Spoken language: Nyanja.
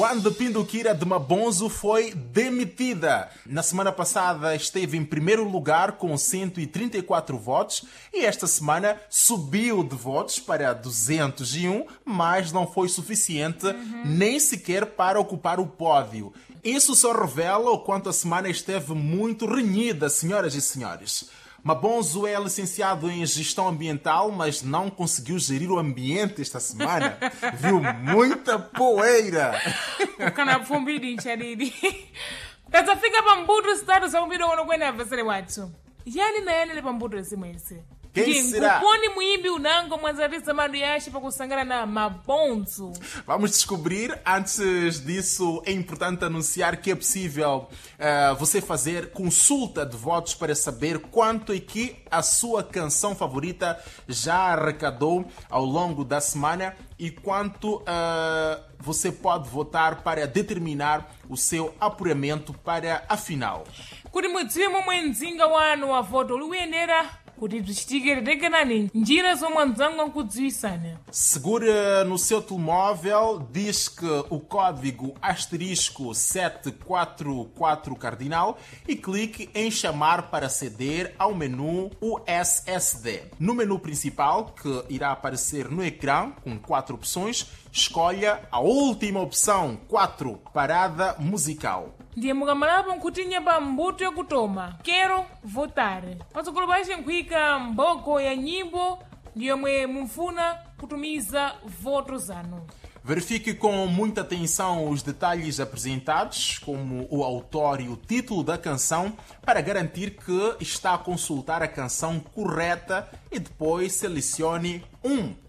Quando Pinduquira de Mabonzo foi demitida. Na semana passada esteve em primeiro lugar com 134 votos e esta semana subiu de votos para 201, mas não foi suficiente nem sequer para ocupar o pódio. Isso só revela o quanto a semana esteve muito renhida, senhoras e senhores. Mabonzo é licenciado em gestão ambiental, mas não conseguiu gerir o ambiente esta semana. Viu muita poeira. Kana fumbiri charidi. Kaza fika pambuto status umbiro unokwenda vesere watu. Yani na yani le pambuto simwense. Quem será? Kuponi muimbi unango mwanzarisa mariachi para kusangana na Mabonzo. Vamos descobrir. Antes disso, é importante anunciar que é possível você fazer consulta de votos para saber quanto é que a sua canção favorita já arrecadou ao longo da semana e quanto você pode votar para determinar o seu apuramento para a final. Kuti mudziwe momwe mzinga wanu wa voto uliuyenera kuti bzichitikire tekenani njira zomwe mdzangu nkudziwisana. Segure no seu telemóvel, diz que o código asterisco 744 cardinal e clique em chamar para aceder ao menu USSD. No menu principal, que irá aparecer no ecrã com 4 opções, escolha a última opção, 4, parada musical. Ndiye mukamalapo nkutinya pa mbuto yakutoma quero votar patsogolo pace nkhuyika mbogo ya nyimbo ndiyomwe mufuna kutumiza voto zanu. Verifique com muita atenção os detalhes apresentados, como o autor e o título da canção, para garantir que está a consultar a canção correta e depois selecione um